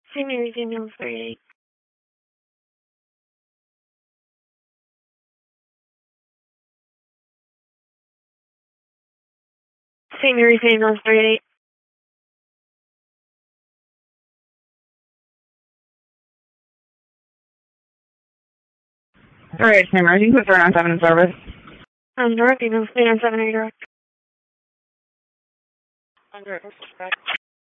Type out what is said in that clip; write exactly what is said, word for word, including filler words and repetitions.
Saint Mary's ambulance thirty-eight. Saint Mary's ambulance thirty-eight. Alright, Saint Mary's, you can put three nine seven in service. Um, direct ambulance three nine seven, are you direct? I'm direct.